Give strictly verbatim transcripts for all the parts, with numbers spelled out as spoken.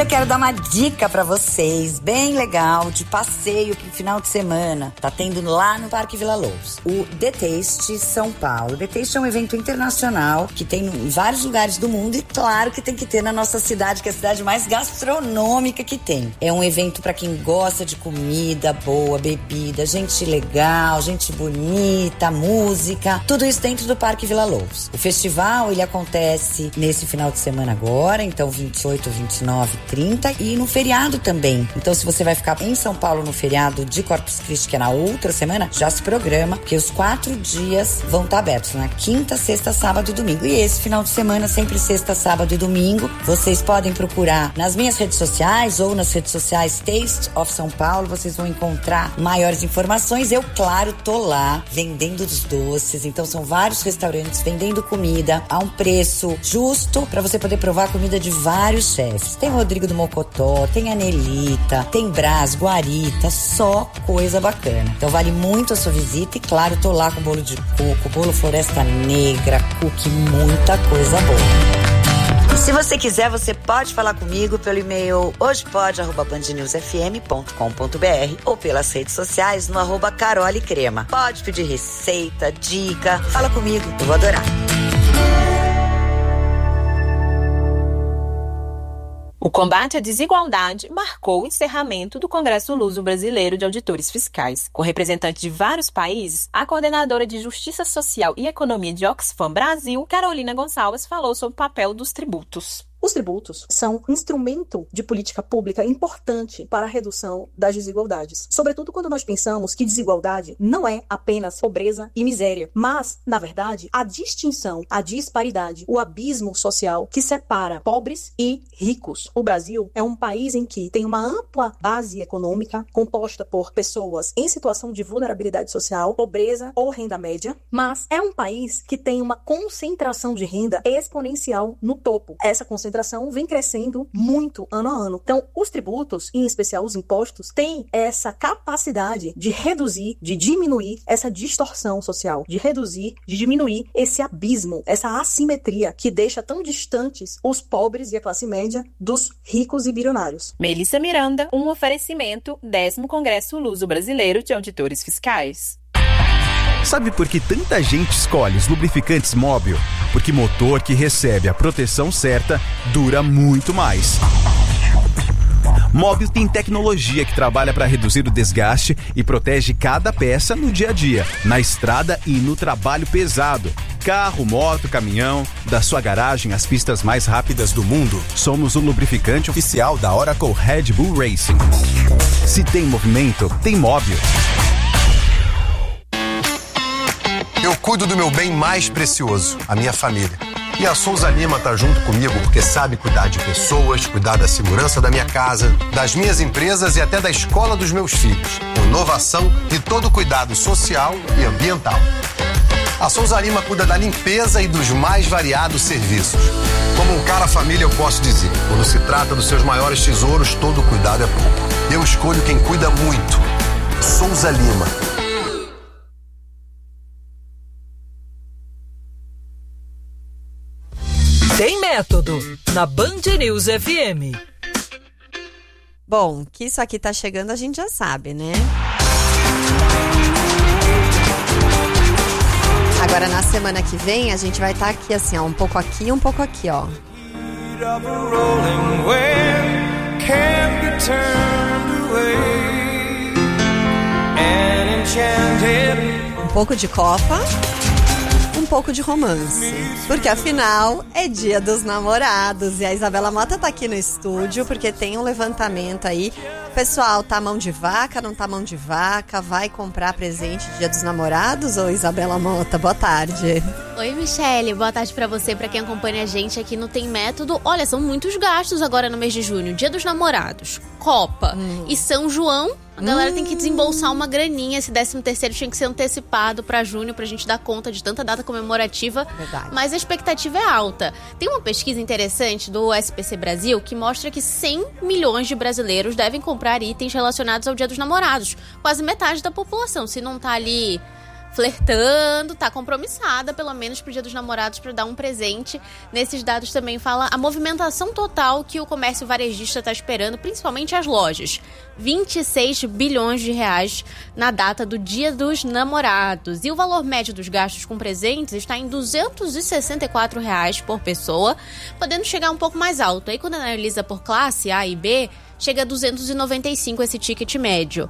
eu quero dar uma dica pra vocês, bem legal, de passeio pro final de semana. Tá tendo lá no Parque Vila Lobos. O The Taste São Paulo. O The Taste é um evento internacional que tem em vários lugares do mundo e claro que tem que ter na nossa cidade, que é a cidade mais gastronômica que tem. É um evento pra quem gosta de comida boa, bebida, gente legal, gente bonita, música, tudo isso dentro do Parque Vila Lobos. O festival, ele acontece nesse final de semana agora, então vinte e oito, vinte e nove, trinta e no feriado também. Então se você vai ficar em São Paulo no feriado de Corpus Christi, que é na outra semana, já se programa, porque os quatro dias vão estar abertos, na quinta, sexta, sábado e domingo. E esse final de semana, sempre sexta, sábado e domingo, vocês podem procurar nas minhas redes sociais ou nas redes sociais Taste of São Paulo, vocês vão encontrar maiores informações. Eu, claro, tô lá vendendo os doces, então são vários restaurantes vendendo comida a um preço justo para você poder provar a comida de vários chefes. Tem o Rodrigo do Mocotó, tem a Nelita, tem Brás, Guarita, só coisa bacana. Então vale muito a sua visita e claro, tô lá com bolo de coco, bolo Floresta Negra, cookie, muita coisa boa. E se você quiser, você pode falar comigo pelo e-mail hojepod arroba band news f m ponto com ponto b r ou pelas redes sociais no arroba Carole Crema. Pode pedir receita, dica, fala comigo, eu vou adorar. O combate à desigualdade marcou o encerramento do Congresso Luso-Brasileiro de Auditores Fiscais. Com representantes de vários países, a coordenadora de Justiça Social e Economia de Oxfam Brasil, Carolina Gonçalves, falou sobre o papel dos tributos. Os tributos são um instrumento de política pública importante para a redução das desigualdades. Sobretudo quando nós pensamos que desigualdade não é apenas pobreza e miséria, mas, na verdade, a distinção, a disparidade, o abismo social que separa pobres e ricos. O Brasil é um país em que tem uma ampla base econômica composta por pessoas em situação de vulnerabilidade social, pobreza ou renda média, mas é um país que tem uma concentração de renda exponencial no topo. Essa concentração vem crescendo muito ano a ano. Então, os tributos, em especial os impostos, têm essa capacidade de reduzir, de diminuir essa distorção social, de reduzir, de diminuir esse abismo, essa assimetria que deixa tão distantes os pobres e a classe média dos ricos e bilionários. Melissa Miranda, um oferecimento décimo Congresso Luso-Brasileiro de Auditores Fiscais. Sabe por que tanta gente escolhe os lubrificantes Móbil? Porque motor que recebe a proteção certa dura muito mais. Móbil tem tecnologia que trabalha para reduzir o desgaste e protege cada peça no dia a dia, na estrada e no trabalho pesado. Carro, moto, caminhão, da sua garagem às pistas mais rápidas do mundo. Somos o lubrificante oficial da Oracle Red Bull Racing. Se tem movimento, tem Móbil. Eu cuido do meu bem mais precioso, a minha família. E a Souza Lima tá junto comigo porque sabe cuidar de pessoas, cuidar da segurança da minha casa, das minhas empresas e até da escola dos meus filhos. Inovação e todo cuidado social e ambiental. A Souza Lima cuida da limpeza e dos mais variados serviços. Como um cara família, eu posso dizer, quando se trata dos seus maiores tesouros, todo cuidado é pouco. Eu escolho quem cuida muito. Souza Lima. Tem método na Band News F M. Bom, que isso aqui tá chegando a gente já sabe, né? Agora na semana que vem a gente vai estar tá aqui assim, ó, um pouco aqui e um pouco aqui, ó. Um pouco de Copa, um pouco de romance, porque afinal é dia dos namorados e a Isabela Mota tá aqui no estúdio porque tem um levantamento aí. Pessoal, tá mão de vaca, não tá mão de vaca? Vai comprar presente dia dos namorados? Ô Isabela Mota, boa tarde. Oi, Michele, boa tarde pra você, pra quem acompanha a gente aqui no Tem Método. Olha, são muitos gastos agora no mês de junho, dia dos namorados, Copa hum. e São João. A galera hum. tem que desembolsar uma graninha. Esse décimo terceiro tinha que ser antecipado pra junho pra gente dar conta de tanta data comemorativa. Verdade. Mas a expectativa é alta. Tem uma pesquisa interessante do S P C Brasil que mostra que cem milhões de brasileiros devem comprar itens relacionados ao Dia dos Namorados. Quase metade da população. Se não tá ali flertando, tá compromissada, pelo menos pro Dia dos Namorados, para dar um presente. Nesses dados também fala a movimentação total que o comércio varejista tá esperando, principalmente as lojas. vinte e seis bilhões de reais na data do Dia dos Namorados. E o valor médio dos gastos com presentes está em duzentos e sessenta e quatro reais por pessoa, podendo chegar um pouco mais alto. Aí quando analisa por classe A e B, chega a duzentos e noventa e cinco esse ticket médio.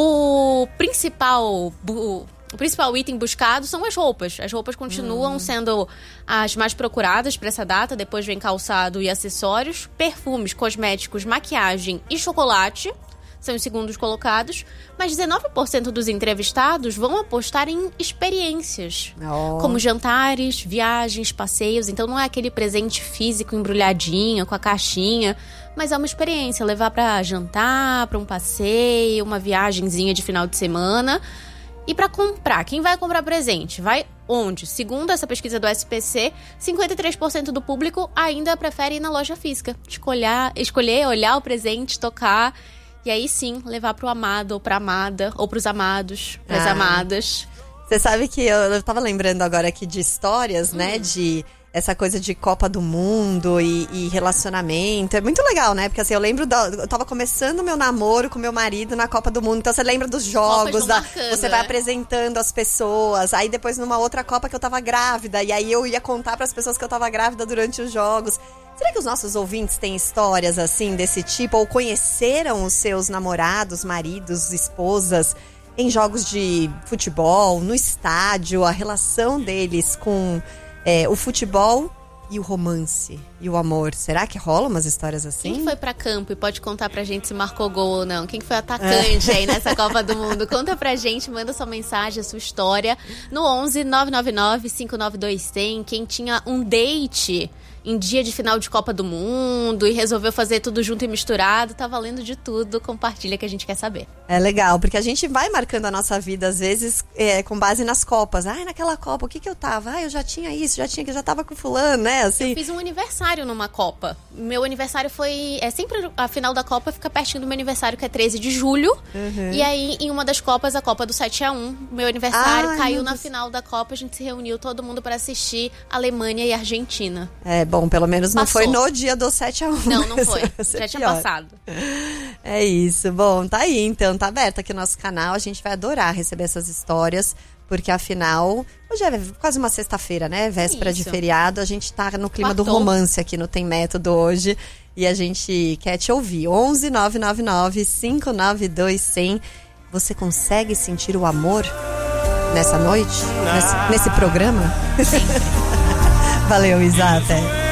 O principal... Bu- O principal item buscado são as roupas. As roupas continuam hum. sendo as mais procuradas para essa data. Depois vem calçado e acessórios. Perfumes, cosméticos, maquiagem e chocolate são os segundos colocados. Mas dezenove por cento dos entrevistados vão apostar em experiências. Oh. Como jantares, viagens, passeios. Então não é aquele presente físico embrulhadinho, com a caixinha. Mas é uma experiência. Levar para jantar, para um passeio, uma viagenzinha de final de semana. E para comprar, quem vai comprar presente? Vai onde? Segundo essa pesquisa do S P C, cinquenta e três por cento do público ainda prefere ir na loja física. Escolher, escolher, olhar o presente, tocar e aí sim levar pro amado ou pra amada, ou pros amados, pras ah. amadas. Você sabe que eu, eu tava lembrando agora aqui de histórias, hum. né, de... essa coisa de Copa do Mundo e, e relacionamento. É muito legal, né? Porque assim, eu lembro... Da, eu tava começando o meu namoro com meu marido na Copa do Mundo. Então você lembra dos jogos. Da, marcando, você vai né? apresentando as pessoas. Aí depois numa outra Copa que eu tava grávida. E aí eu ia contar pras pessoas que eu tava grávida durante os jogos. Será que os nossos ouvintes têm histórias assim, desse tipo? Ou conheceram os seus namorados, maridos, esposas em jogos de futebol, no estádio? A relação deles com... É, o futebol e o romance e o amor. Será que rola umas histórias assim? Quem foi pra campo e pode contar pra gente se marcou gol ou não? Quem foi atacante é. aí nessa Copa do Mundo? Conta pra gente, manda sua mensagem, a sua história no onze nove nove nove cinco nove dois zero zero. Quem tinha um date em dia de final de Copa do Mundo e resolveu fazer tudo junto e misturado, tá valendo de tudo, compartilha que a gente quer saber. É legal, porque a gente vai marcando a nossa vida, às vezes, é, com base nas Copas. Ai, naquela Copa, o que que eu tava? Ai, eu já tinha isso, já tinha que já tava com fulano, né? Assim. Eu fiz um aniversário numa Copa. Meu aniversário foi... É sempre a final da Copa fica pertinho do meu aniversário, que é treze de julho. Uhum. E aí, em uma das Copas, a Copa do sete a um, meu aniversário Ai, caiu na final da Copa. A gente se reuniu, todo mundo para assistir Alemanha e Argentina. É, bom, pelo menos não Passou. foi no dia do sete a um. Não, não foi. Já tinha passado. É isso. Bom, tá aí então. Tá aberto aqui no nosso canal. A gente vai adorar receber essas histórias. Porque afinal, hoje é quase uma sexta-feira, né? Véspera isso. de feriado. A gente tá no clima Quartou. do romance aqui no Tem Método hoje. E a gente quer te ouvir. onze nove nove nove cinco nove dois zero zero. Você consegue sentir o amor nessa noite? Nesse, nesse programa? Valeu, Isa. Até.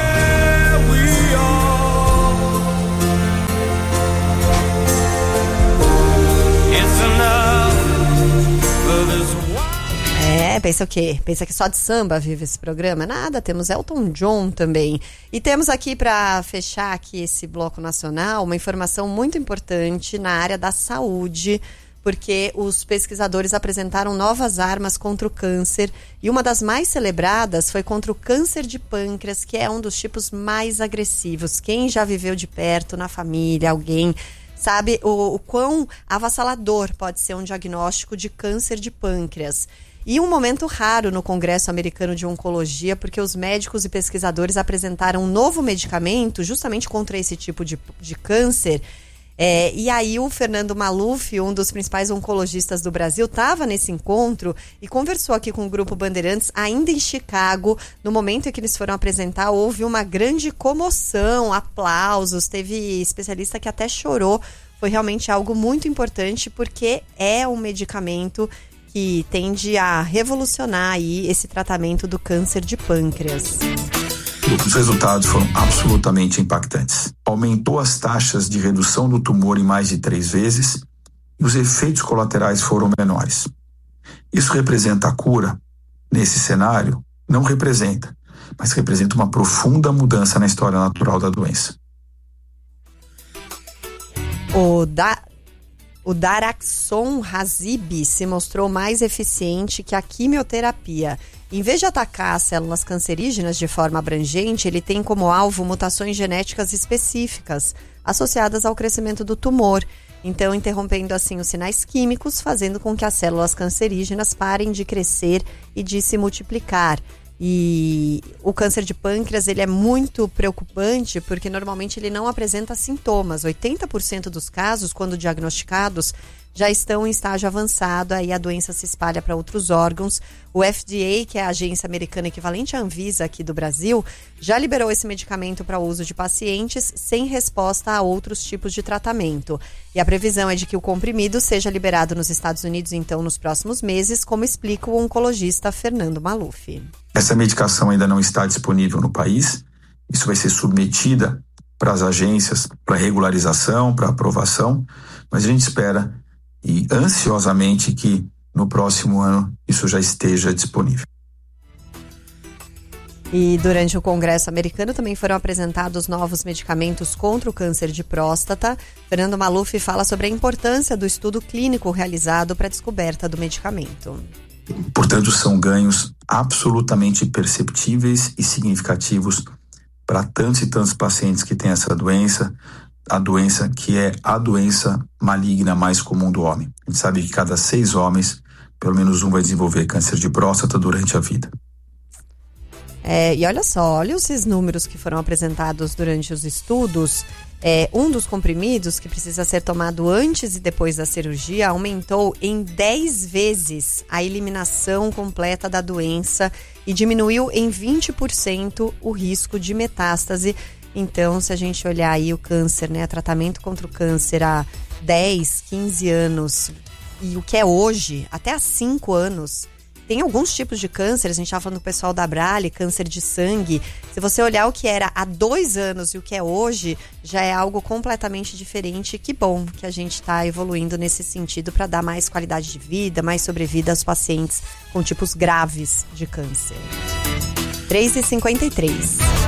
É, pensa o quê? Pensa que só de samba vive esse programa? Nada, temos Elton John também. E temos aqui, para fechar aqui esse bloco nacional, uma informação muito importante na área da saúde, porque os pesquisadores apresentaram novas armas contra o câncer, e uma das mais celebradas foi contra o câncer de pâncreas, que é um dos tipos mais agressivos. Quem já viveu de perto, na família, alguém... sabe o, o quão avassalador pode ser um diagnóstico de câncer de pâncreas. E um momento raro no Congresso Americano de Oncologia, porque os médicos e pesquisadores apresentaram um novo medicamento justamente contra esse tipo de, de câncer. É, e aí o Fernando Maluf, um dos principais oncologistas do Brasil, estava nesse encontro e conversou aqui com o Grupo Bandeirantes, ainda em Chicago. No momento em que eles foram apresentar, houve uma grande comoção, aplausos, teve especialista que até chorou. Foi realmente algo muito importante, porque é um medicamento que tende a revolucionar aí esse tratamento do câncer de pâncreas. Os resultados foram absolutamente impactantes. Aumentou as taxas de redução do tumor em mais de três vezes e os efeitos colaterais foram menores. Isso representa a cura? Nesse cenário, não representa, mas representa uma profunda mudança na história natural da doença. O da... O Daraxonrasib se mostrou mais eficiente que a quimioterapia. Em vez de atacar as células cancerígenas de forma abrangente, ele tem como alvo mutações genéticas específicas associadas ao crescimento do tumor. então interrompendo assim os sinais químicos, fazendo com que as células cancerígenas parem de crescer e de se multiplicar. E o câncer de pâncreas, ele é muito preocupante porque normalmente ele não apresenta sintomas. oitenta por cento dos casos, quando diagnosticados, já estão em estágio avançado, aí a doença se espalha para outros órgãos. O F D A, que é a agência americana equivalente à Anvisa aqui do Brasil, já liberou esse medicamento para uso de pacientes sem resposta a outros tipos de tratamento. E a previsão é de que o comprimido seja liberado nos Estados Unidos, então, nos próximos meses, como explica o oncologista Fernando Maluf. Essa medicação ainda não está disponível no país. Isso vai ser submetida para as agências, para regularização, para aprovação, mas a gente espera e ansiosamente que no próximo ano isso já esteja disponível. E durante o Congresso americano também foram apresentados novos medicamentos contra o câncer de próstata. Fernando Maluf fala sobre a importância do estudo clínico realizado para a descoberta do medicamento. Portanto, são ganhos absolutamente perceptíveis e significativos para tantos e tantos pacientes que têm essa doença, a doença que é a doença maligna mais comum do homem. A gente sabe que cada seis homens, pelo menos um vai desenvolver câncer de próstata durante a vida. É, e olha só, olha esses números que foram apresentados durante os estudos. É, um dos comprimidos que precisa ser tomado antes e depois da cirurgia aumentou em dez vezes a eliminação completa da doença e diminuiu em vinte por cento o risco de metástase. Então, se a gente olhar aí o câncer, né, tratamento contra o câncer há dez, quinze anos e o que é hoje, até há cinco anos, tem alguns tipos de câncer, a gente estava falando do pessoal da Abrale, câncer de sangue. Se você olhar o que era há dois anos e o que é hoje, já é algo completamente diferente. Que bom que a gente está evoluindo nesse sentido para dar mais qualidade de vida, mais sobrevida aos pacientes com tipos graves de câncer. três e cinquenta e três.